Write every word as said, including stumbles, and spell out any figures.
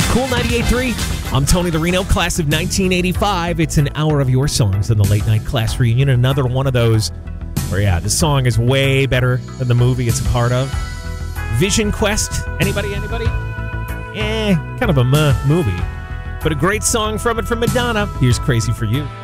Cool ninety-eight point three. I'm Tony the Reno, class of nineteen eighty-five. It's an hour of your songs in the late night class reunion. Another one of those where, yeah, the song is way better than the movie it's a part of. Vision Quest. Anybody? Anybody? Eh, kind of a meh movie. But a great song from it from Madonna. Here's Crazy for You.